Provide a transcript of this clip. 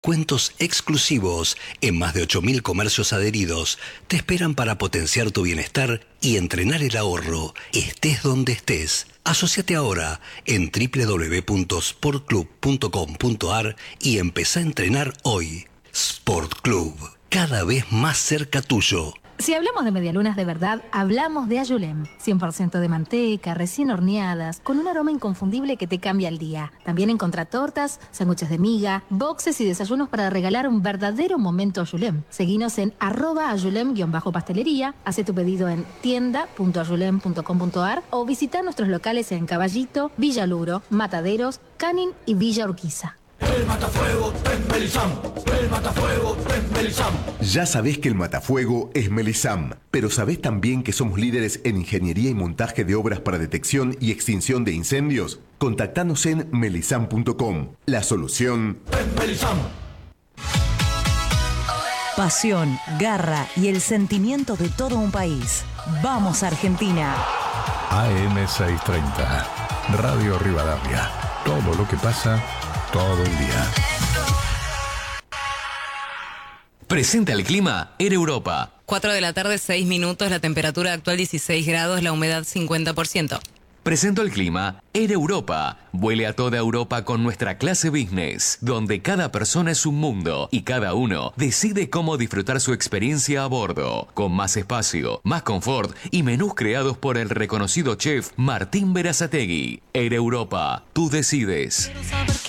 Cuentos exclusivos en más de 8.000 comercios adheridos te esperan para potenciar tu bienestar y entrenar el ahorro, estés donde estés. Asociate ahora en www.sportclub.com.ar y empezá a entrenar hoy. Sport Club, cada vez más cerca tuyo. Si hablamos de medialunas de verdad, hablamos de Ayulem. 100% de manteca, recién horneadas, con un aroma inconfundible que te cambia el día. También encontrá tortas, sándwiches de miga, boxes y desayunos para regalar un verdadero momento Ayulem. Seguinos en @ayulem_pastelería, hace tu pedido en tienda.ayulem.com.ar o visita nuestros locales en Caballito, Villa Luro, Mataderos, Canin y Villa Urquiza. El matafuego es Melisam. El matafuego es Melisam. Ya sabés que el matafuego es Melisam, pero ¿sabés también que somos líderes en ingeniería y montaje de obras para detección y extinción de incendios? Contactanos en melisam.com. La solución es Melisam. Pasión, garra y el sentimiento de todo un país. ¡Vamos, Argentina! AM630, Radio Rivadavia. Todo lo que pasa todo el día. Presenta el clima Air Europa. 4 de la tarde, 6 minutos, la temperatura actual 16 grados, la humedad 50%. Presento el clima Air Europa. Vuele a toda Europa con nuestra clase business, donde cada persona es un mundo y cada uno decide cómo disfrutar su experiencia a bordo, con más espacio, más confort y menús creados por el reconocido chef Martín Berazategui. Air Europa, tú decides.